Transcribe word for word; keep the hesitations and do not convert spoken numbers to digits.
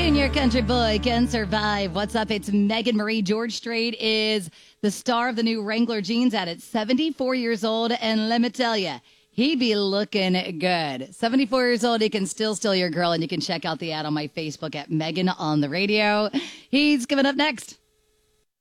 Junior Country Boy Can Survive. What's up? It's Megan Marie. George Strait is the star of the new Wrangler jeans at it. seventy-four years old, and let me tell you, he be looking good. seventy-four years old, he can still steal your girl, and you can check out the ad on my Facebook at Megan on the Radio. He's coming up next.